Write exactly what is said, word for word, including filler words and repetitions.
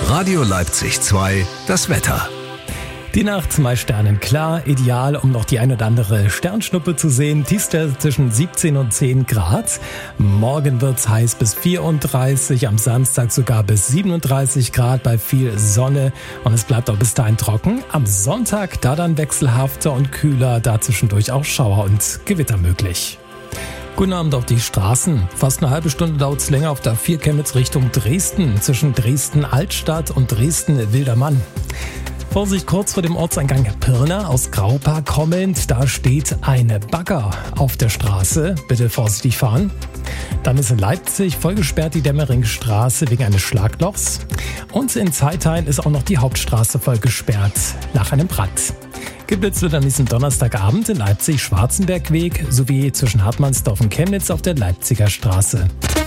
Radio Leipzig zwei, das Wetter. Die Nacht mal sternenklar, ideal, um noch die ein oder andere Sternschnuppe zu sehen. Tiefstwerte zwischen siebzehn und zehn Grad. Morgen wird's heiß bis vierunddreißig, am Samstag sogar bis siebenunddreißig Grad bei viel Sonne. Und es bleibt auch bis dahin trocken. Am Sonntag da dann wechselhafter und kühler, da zwischendurch auch Schauer und Gewitter möglich. Guten Abend auf die Straßen. Fast eine halbe Stunde dauert's länger auf der A vier Chemnitz Richtung Dresden. Zwischen Dresden-Altstadt und Dresden-Wildermann. Vorsicht kurz vor dem Ortseingang Pirna aus Graupa kommend. Da steht eine Bagger auf der Straße. Bitte vorsichtig fahren. Dann ist in Leipzig voll gesperrt die Dämmeringstraße wegen eines Schlaglochs. Und in Zeithain ist auch noch die Hauptstraße voll gesperrt nach einem Brand. Geblitzt wird an diesem Donnerstagabend in Leipzig Schwarzenbergweg sowie zwischen Hartmannsdorf und Chemnitz auf der Leipziger Straße.